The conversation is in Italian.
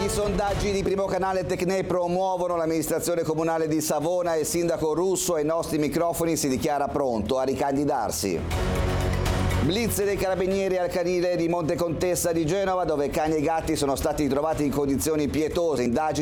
I sondaggi di Primo Canale Tecne promuovono l'amministrazione comunale di Savona e il sindaco Russo ai nostri microfoni si dichiara pronto a ricandidarsi. Blitz dei carabinieri al canile di Monte Contessa di Genova, dove cani e gatti sono stati trovati in condizioni pietose. Indagini